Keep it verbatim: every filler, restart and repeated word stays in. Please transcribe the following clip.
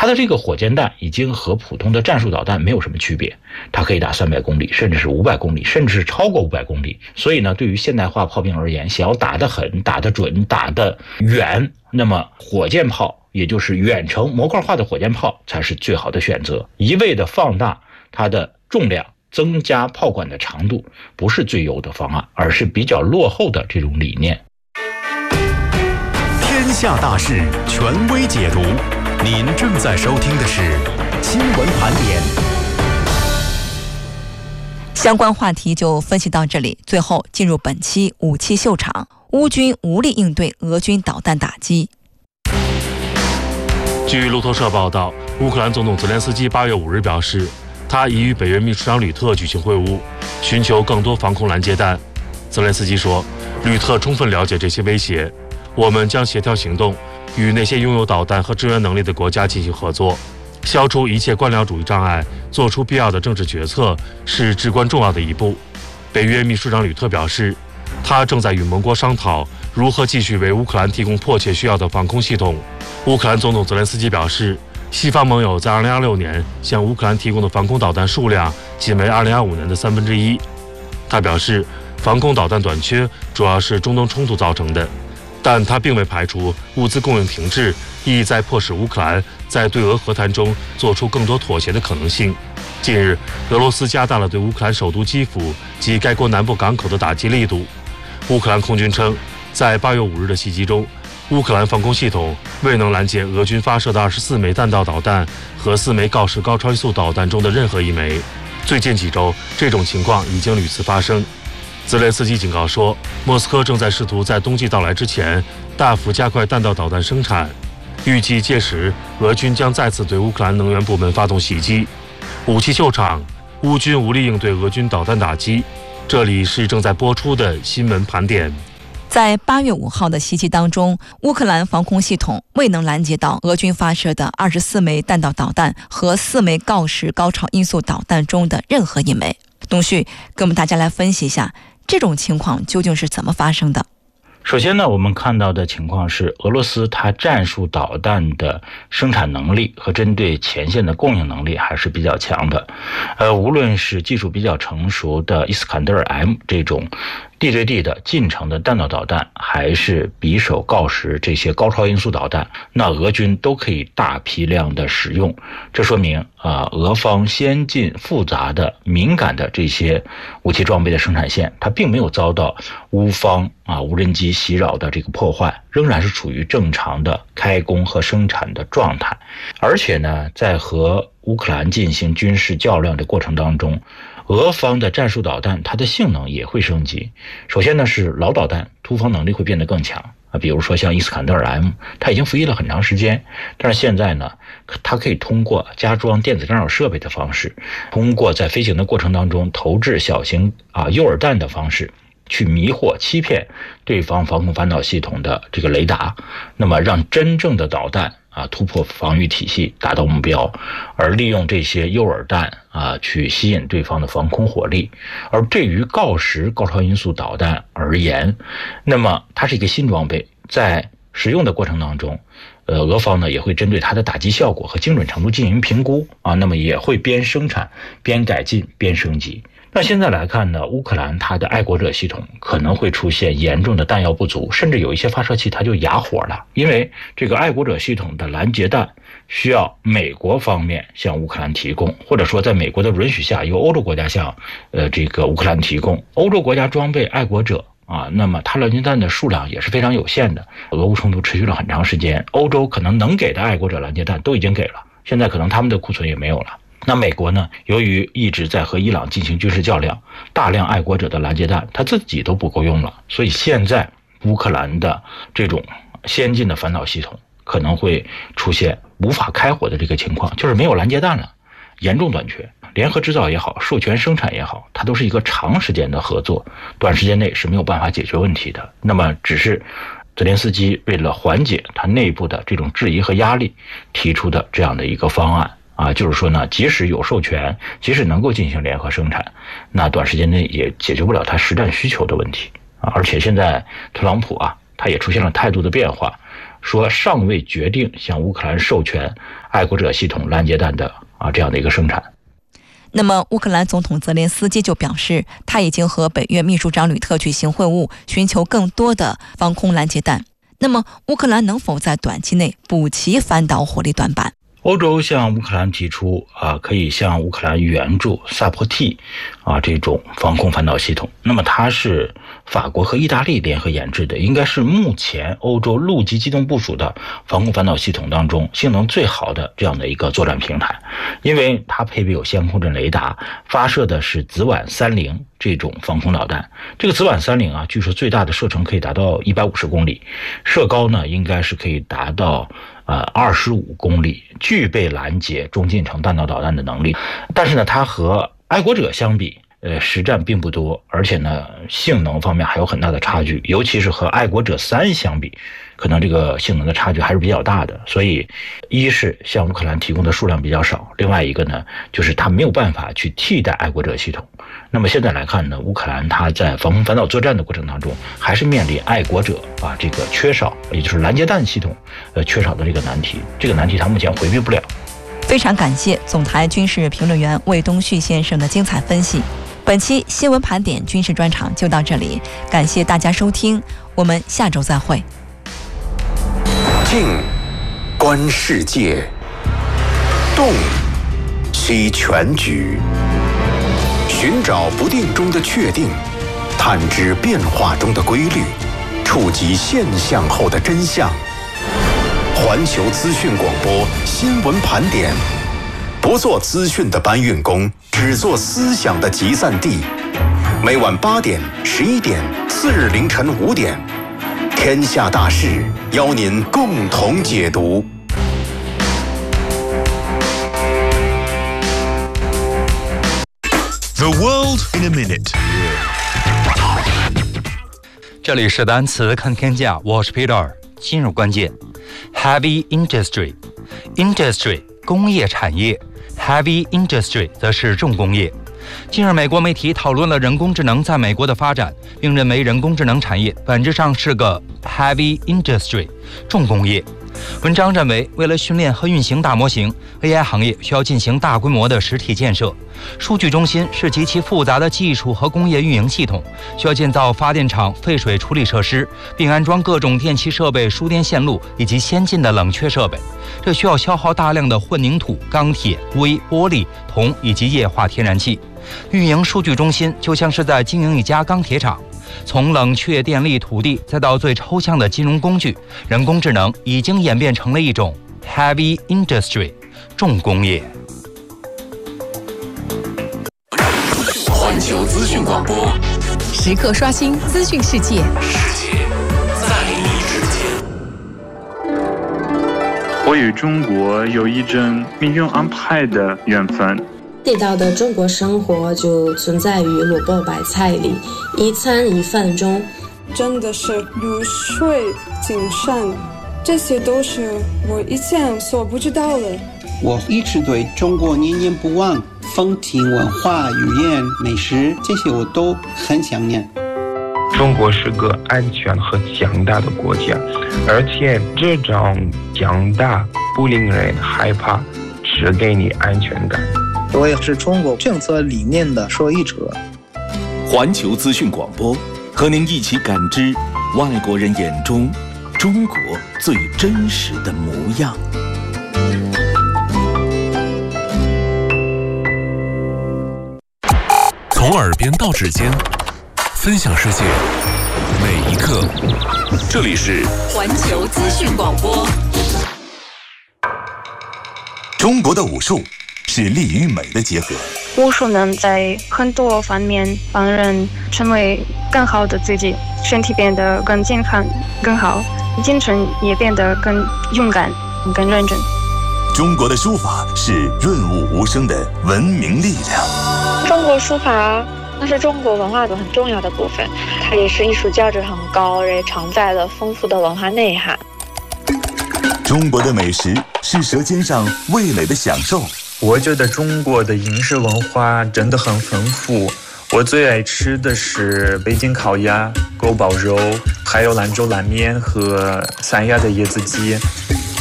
它的这个火箭弹已经和普通的战术导弹没有什么区别，它可以打三百公里，甚至是五百公里，甚至是超过五百公里。所以呢，对于现代化炮兵而言，想要打得狠、打得准、打得远，那么火箭炮，也就是远程模块化的火箭炮才是最好的选择。一味的放大它的重量，增加炮管的长度，不是最优的方案，而是比较落后的这种理念。 天下大事，权威解读。您正在收听的是新闻盘点。 相关话题就分析到这里，最后进入本期武器秀场。乌军无力应对俄军导弹打击。 据路透社报道，乌克兰总统泽连斯基八月五日表示，他已与北约秘书长吕特举行会晤，寻求更多防空拦截弹。泽连斯基说，吕特充分了解这些威胁，我们将协调行动，与那些拥有导弹和支援能力的国家进行合作，消除一切官僚主义障碍，做出必要的政治决策是至关重要的一步。北约秘书长吕特表示，他正在与盟国商讨如何继续为乌克兰提供迫切需要的防空系统。乌克兰总统泽连斯基表示，西方盟友在二零二六年向乌克兰提供的防空导弹数量仅为二零二五年的三分之一。他表示，防空导弹短缺主要是中东冲突造成的，但他并未排除物资供应停滞意在迫使乌克兰在对俄和谈中做出更多妥协的可能性。近日，俄罗斯加大了对乌克兰首都基辅及该国南部港口的打击力度。乌克兰空军称，在八月五日的袭击中，乌克兰防空系统未能拦截俄军发射的二十四枚弹道导弹和四枚锆石高超音速导弹中的任何一枚。最近几周，这种情况已经屡次发生。泽连斯基警告说，莫斯科正在试图在冬季到来之前大幅加快弹道导弹生产，预计届时俄军将再次对乌克兰能源部门发动袭击。武器秀场，乌军无力应对俄军导弹打击。这里是正在播出的新闻盘点。 在八月五号的袭击当中，乌克兰防空系统未能拦截到俄军发射的二十四枚弹道导弹和四枚锆石高超音速导弹中的任何一枚。东旭跟我们大家来分析一下，这种情况究竟是怎么发生的？ 首先呢，我们看到的情况是，俄罗斯它战术导弹的生产能力和针对前线的供应能力还是比较强的。呃，无论是技术比较成熟的伊斯坎德尔 M 这种地对地的近程的弹道导弹，还是匕首、锆石这些高超音速导弹，那俄军都可以大批量的使用。这说明啊、呃，俄方先进、复杂的、敏感的这些武器装备的生产线，它并没有遭到乌方啊无人机袭扰的这个破坏，仍然是处于正常的开工和生产的状态。而且呢，在和乌克兰进行军事较量的过程当中，俄方的战术导弹它的性能也会升级。首先呢，是老导弹突防能力会变得更强啊，比如说像伊斯坎德尔 M， 它已经服役了很长时间，但是现在呢，它可以通过加装电子干扰设备的方式，通过在飞行的过程当中投掷小型啊诱饵弹的方式，去迷惑、欺骗对方防空反导系统的这个雷达，那么让真正的导弹啊突破防御体系，达到目标，而利用这些诱饵弹啊去吸引对方的防空火力。而对于锆石高超音速导弹而言，那么它是一个新装备，在使用的过程当中，呃，俄方呢也会针对它的打击效果和精准程度进行评估啊，那么也会边生产边改进边升级。那现在来看呢，乌克兰它的爱国者系统可能会出现严重的弹药不足，甚至有一些发射器它就哑火了，因为这个爱国者系统的拦截弹需要美国方面向乌克兰提供，或者说在美国的允许下由欧洲国家向呃这个乌克兰提供。欧洲国家装备爱国者啊，那么它拦截弹的数量也是非常有限的。俄乌冲突持续了很长时间，欧洲可能能给的爱国者拦截弹都已经给了，现在可能他们的库存也没有了。那美国呢，由于一直在和伊朗进行军事较量，大量爱国者的拦截弹他自己都不够用了，所以现在乌克兰的这种先进的反导系统可能会出现无法开火的这个情况，就是没有拦截弹了，严重短缺。联合制造也好，授权生产也好，它都是一个长时间的合作，短时间内是没有办法解决问题的。那么只是泽连斯基为了缓解他内部的这种质疑和压力提出的这样的一个方案啊，就是说呢，即使有授权，即使能够进行联合生产，那短时间内也解决不了他实战需求的问题啊。而且现在特朗普啊，他也出现了态度的变化， 说尚未决定向乌克兰授权爱国者系统拦截弹的啊这样的一个生产。 那么乌克兰总统泽连斯基就表示，他已经和北约秘书长吕特举行会晤，寻求更多的防空拦截弹。那么乌克兰能否在短期内补齐反导火力短板？ 欧洲向乌克兰提出啊，可以向乌克兰援助萨波 T 啊这种防空反导系统。那么它是法国和意大利联合研制的，应该是目前欧洲陆基机动部署的防空反导系统当中性能最好的这样的一个作战平台，因为它配备有相控阵雷达，发射的是紫菀三零这种防空导弹。这个紫菀三零啊，据说最大的射程可以达到一百五十公里，射高呢应该是可以达到呃二十五公里，具备拦截中近程弹道导弹的能力。但是呢，它和爱国者相比，呃，实战并不多，而且呢，性能方面还有很大的差距，尤其是和爱国者三相比，可能这个性能的差距还是比较大的。所以，一是向乌克兰提供的数量比较少，另外一个呢，就是它没有办法去替代爱国者系统。那么现在来看呢，乌克兰它在防空反导作战的过程当中，还是面临爱国者啊这个缺少，也就是拦截弹系统呃缺少的这个难题。这个难题它目前回避不了。 非常感谢总台军事评论员魏东旭先生的精彩分析。本期新闻盘点军事专场就到这里，感谢大家收听，我们下周再会。 静，观世界；动，析全局。寻找不定中的确定，探知变化中的规律，触及现象后的真相。环球资讯广播新闻盘点，不做资讯的搬运工，只做思想的集散地。每晚八点、十一点，次日凌晨五点，天下大事邀您共同解读。 The world in a minute。 这里是单词看天下，我是 Peter。今日关键 ：heavy industry，industry 工业产业 ，heavy industry 则是重工业。近日，美国媒体讨论了人工智能在美国的发展，并认为人工智能产业本质上是个 heavy industry 重工业。文章认为，为了训练和运行大模型 ，A I 行业需要进行大规模的实体建设。数据中心是极其复杂的技术和工业运营系统，需要建造发电厂、废水处理设施，并安装各种电气设备、输电线路以及先进的冷却设备。这需要消耗大量的混凝土、钢铁、硅、玻璃、铜以及液化天然气。运营数据中心就像是在经营一家钢铁厂。从冷却电力、土地，再到最抽象的金融工具，人工智能已经演变成了一种 heavy industry 重工业。 环球资讯广播， 时刻刷新资讯世界， 世界在你之间。 我与中国有一种命运安排的缘分。 地道的中国生活就存在于萝卜白菜里，一餐一饭中。 真的是如水精深，这些都是我以前所不知道的。 我一直对中国念念不忘，风情文化、语言、美食，这些我都很想念。 中国是个安全和强大的国家，而且这种强大不令人害怕，只给你安全感。 我也是中国政策理念的受益者。 环球资讯广播，和您一起感知外国人眼中中国最真实的模样。 从耳边到指尖，分享世界每一刻。这里是环球资讯广播。 中国的武术是力与美的结合。 武术能在很多方面帮人成为更好的自己，身体变得更健康、更好，精神也变得更勇敢、更认真。 中国的书法是润物无声的文明力量。 中国书法那是中国文化的很重要的部分，它也是艺术价值很高，也承载了丰富的文化内涵。 中国的美食是舌尖上味蕾的享受。 我觉得中国的饮食文化真的很丰富， 我最爱吃的是北京烤鸭、锅包肉，还有兰州拉面和三亚的椰子鸡。